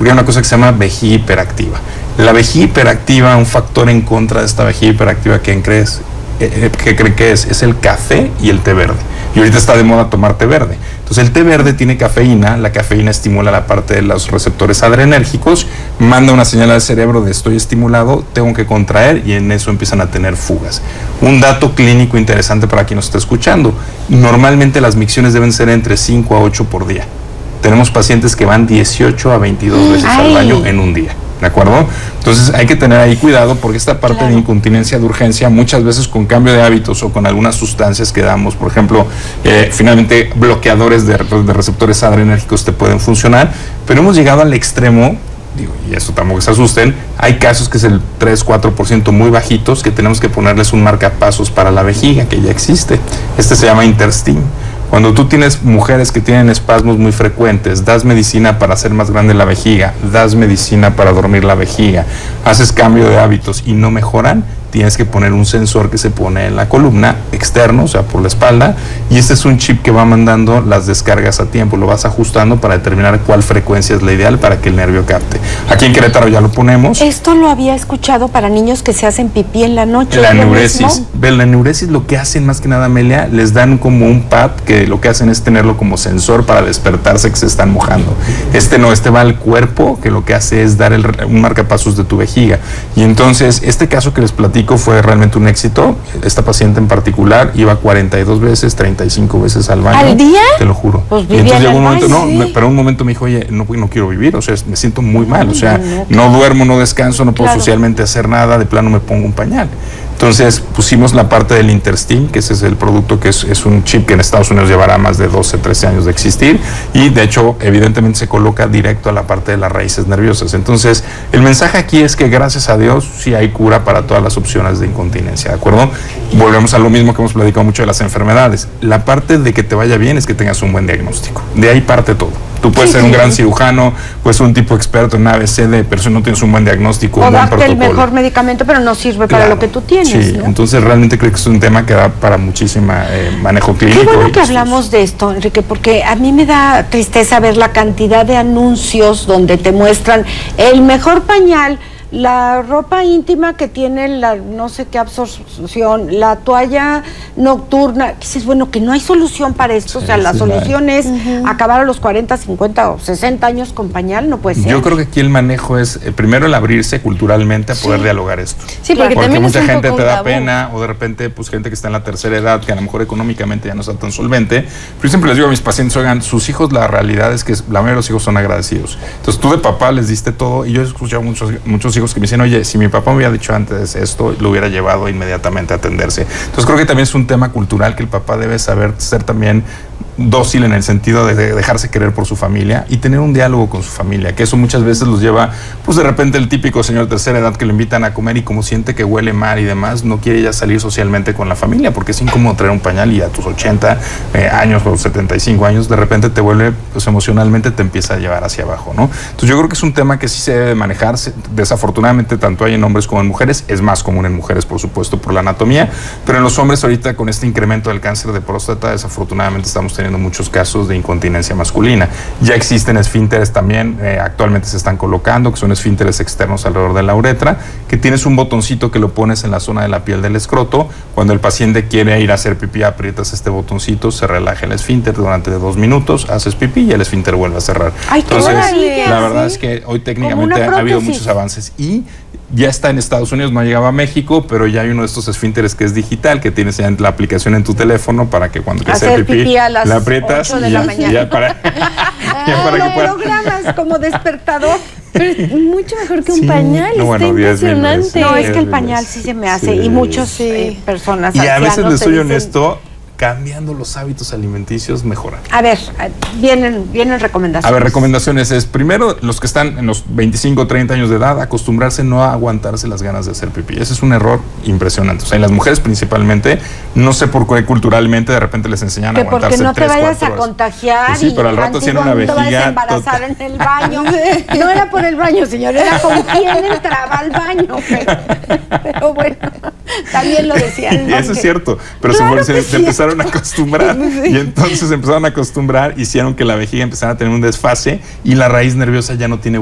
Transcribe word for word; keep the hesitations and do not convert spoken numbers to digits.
porque hay una cosa que se llama vejiga hiperactiva. La vejiga hiperactiva, un factor en contra de esta vejiga hiperactiva, ¿quién crees? Eh, ¿Qué creen que es? Es el café y el té verde. Y ahorita está de moda tomar té verde. Entonces el té verde tiene cafeína, la cafeína estimula la parte de los receptores adrenérgicos, manda una señal al cerebro de estoy estimulado, tengo que contraer, y en eso empiezan a tener fugas. Un dato clínico interesante para quien nos está escuchando: normalmente las micciones deben ser entre cinco a ocho por día. Tenemos pacientes que van dieciocho a veintidós veces Ay. al baño en un día. ¿De acuerdo? Entonces hay que tener ahí cuidado, porque esta parte claro. de incontinencia de urgencia, muchas veces con cambio de hábitos o con algunas sustancias que damos, por ejemplo, eh, finalmente bloqueadores de, de receptores adrenérgicos te pueden funcionar, pero hemos llegado al extremo, digo, y eso tampoco se asusten, hay casos que es el tres a cuatro por ciento muy bajitos, que tenemos que ponerles un marcapasos para la vejiga, que ya existe. Este se llama Interstim. Cuando tú tienes mujeres que tienen espasmos muy frecuentes, das medicina para hacer más grande la vejiga, das medicina para dormir la vejiga, haces cambio de hábitos y no mejoran, tienes que poner un sensor que se pone en la columna externo, o sea, por la espalda, y este es un chip que va mandando las descargas a tiempo, lo vas ajustando para determinar cuál frecuencia es la ideal para que el nervio capte. Aquí en Querétaro ya lo ponemos. Esto lo había escuchado para niños que se hacen pipí en la noche. La enuresis. Ve, la enuresis lo que hacen más que nada, Amelia, les dan como un pad que lo que hacen es tenerlo como sensor para despertarse que se están mojando. Este no, este va al cuerpo, que lo que hace es dar el, un marcapasos de tu vejiga. Y entonces, este caso que les platico fue realmente un éxito. Esta paciente en particular iba cuarenta y dos veces, treinta y cinco veces al baño. ¿Al día? Te lo juro. Pues y entonces llegó un momento, baño, no, sí. me, pero un momento me dijo, oye, no, no quiero vivir, o sea, me siento muy mal, o sea, no duermo, no descanso, no puedo claro. socialmente hacer nada, de plano me pongo un pañal. Entonces pusimos la parte del Interstim, que ese es el producto, que es, es un chip que en Estados Unidos llevará más de doce, trece años de existir, y de hecho evidentemente se coloca directo a la parte de las raíces nerviosas. Entonces el mensaje aquí es que gracias a Dios sí hay cura para todas las opciones de incontinencia, ¿de acuerdo? Volvemos a lo mismo que hemos platicado mucho de las enfermedades. La parte de que te vaya bien es que tengas un buen diagnóstico, de ahí parte todo. Tú puedes sí, ser un sí. gran cirujano, puedes ser un tipo experto en A B C D, pero si no tienes un buen diagnóstico, o un buen darte protocolo. el mejor medicamento, pero no sirve claro. para lo que tú tienes. Sí, ¿no? Entonces realmente creo que es un tema que da para muchísima eh, manejo clínico. Qué bueno y que hablamos de esto, Enrique, porque a mí me da tristeza ver la cantidad de anuncios donde te muestran el mejor pañal, la ropa íntima que tiene la no sé qué absorción, la toalla nocturna. Dices, bueno, que no hay solución para esto, sí, o sea, la sí, solución la es uh-huh. acabar a los cuarenta, cincuenta o sesenta años con pañal, no puede ser. Yo creo que aquí el manejo es, eh, primero el abrirse culturalmente a poder sí. dialogar esto. Sí, porque, porque también mucha es un gente poco te da tabú. pena, o de repente, pues gente que está en la tercera edad, que a lo mejor económicamente ya no está tan solvente. Pero yo siempre les digo a mis pacientes, oigan, sus hijos, la realidad es que la mayoría de los hijos son agradecidos. Entonces tú de papá les diste todo, y yo he escuchado muchos, muchos hijos que me dicen, oye, si mi papá me hubiera dicho antes esto, lo hubiera llevado inmediatamente a atenderse. Entonces creo que también es un tema cultural que el papá debe saber ser también dócil en el sentido de dejarse querer por su familia y tener un diálogo con su familia, que eso muchas veces los lleva, pues de repente el típico señor de tercera edad que le invitan a comer y como siente que huele mal y demás, no quiere ya salir socialmente con la familia, porque es incómodo traer un pañal y a tus ochenta eh, años o setenta y cinco años de repente te vuelve, pues emocionalmente te empieza a llevar hacia abajo, ¿no? Entonces yo creo que es un tema que sí se debe manejar, desafortunadamente tanto hay en hombres como en mujeres, es más común en mujeres por supuesto por la anatomía, pero en los hombres ahorita con este incremento del cáncer de próstata desafortunadamente estamos teniendo muchos casos de incontinencia masculina. Ya existen esfínteres también, eh, actualmente se están colocando, que son esfínteres externos alrededor de la uretra, que tienes un botoncito que lo pones en la zona de la piel del escroto. Cuando el paciente quiere ir a hacer pipí, aprietas este botoncito, se relaja el esfínter durante dos minutos, haces pipí y el esfínter vuelve a cerrar. Ay, entonces, maravilla, la verdad ¿sí? es que hoy técnicamente ha habido muchos avances y ya está en Estados Unidos, no ha llegado a México, pero ya hay uno de estos esfínteres que es digital, que tienes ya la aplicación en tu teléfono para que cuando quieras hacer pipí, pipí a las la aprietas ocho de y la ya, mañana. ya para, ya para lo que pueda. programas como despertador. Pero es mucho mejor que un Sí, pañal, no, está bueno, impresionante. No, es que el diez pañal veces. sí se me hace Sí, y muchas sí. eh, personas Y a veces ancianos les te soy dicen, honesto, cambiando los hábitos alimenticios mejoran. A ver, vienen, vienen recomendaciones. A ver, recomendaciones es, primero, los que están en los veinticinco, treinta años de edad, acostumbrarse no a aguantarse las ganas de hacer pipí. Ese es un error impresionante. O sea, en las mujeres principalmente, no sé por qué culturalmente de repente les enseñan a que aguantarse porque no tres, te vayas cuatro a horas. contagiar Pues sí, y pero al rato haciendo una antiguo, no te vayas a vejiga embarazar total. en el baño. No era por el baño, señor, era con quién entraba al baño. Pero, pero bueno, también lo decían. Y eso es cierto, pero Claro se, que se, sí. empezaron a acostumbrar y entonces empezaron a acostumbrar, hicieron que la vejiga empezara a tener un desfase y la raíz nerviosa ya no tiene